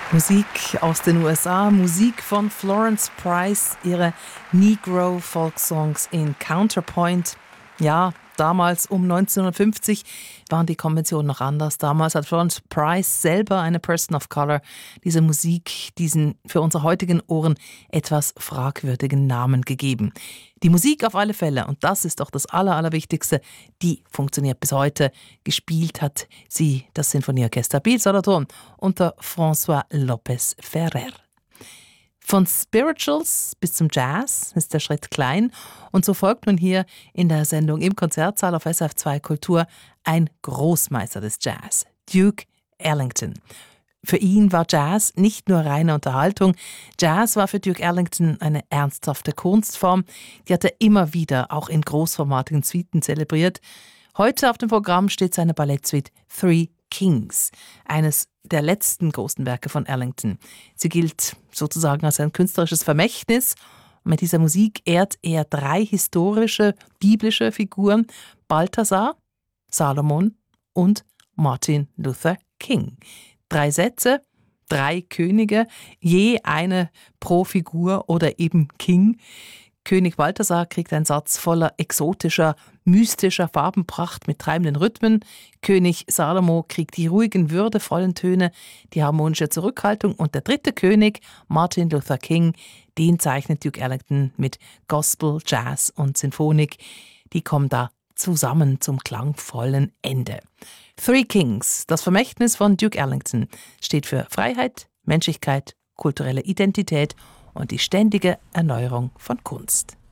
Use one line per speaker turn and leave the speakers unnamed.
Musik aus den USA, Musik von Florence Price, ihre Negro Folk Songs in Counterpoint. Ja, damals um 1950 waren die Konventionen noch anders. Damals hat Florence Price selber, eine Person of Color, diese Musik, diesen für unsere heutigen Ohren etwas fragwürdigen Namen gegeben. Die Musik auf alle Fälle, und das ist doch das Allerwichtigste, die funktioniert bis heute. Gespielt hat sie das Sinfonieorchester Biel-Solothurn unter François Lopez Ferrer. Von Spirituals bis zum Jazz ist der Schritt klein und so folgt man hier in der Sendung im Konzertsaal auf SRF 2 Kultur ein Großmeister des Jazz, Duke Ellington. Für ihn war Jazz nicht nur reine Unterhaltung. Jazz war für Duke Ellington eine ernsthafte Kunstform. Die hat er immer wieder auch in großformatigen Suiten zelebriert. Heute auf dem Programm steht seine Ballettsuite Three Kings, eines der letzten großen Werke von Ellington. Sie gilt sozusagen als ein künstlerisches Vermächtnis. Und mit dieser Musik ehrt er 3 historische, biblische Figuren: Balthasar, Salomon und Martin Luther King. 3 Sätze, 3 Könige, je eine pro Figur oder eben King. König Balthasar kriegt einen Satz voller exotischer, mystischer Farbenpracht mit treibenden Rhythmen. König Salomo kriegt die ruhigen, würdevollen Töne, die harmonische Zurückhaltung. Und der 3. König, Martin Luther King, den zeichnet Duke Ellington mit Gospel, Jazz und Sinfonik. Die kommen da zusammen zum klangvollen Ende. Three Kings, das Vermächtnis von Duke Ellington, steht für Freiheit, Menschlichkeit, kulturelle Identität und die ständige Erneuerung von Kunst.